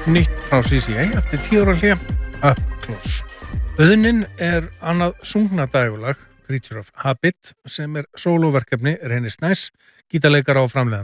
Nýtt frá CCA eftir 10 ára hlé, Up Close. Auðnin annað sungnadægulag, Creature of Habit, sem sólóverkefni Reynis Næs, gítarleikara og framleiðanda.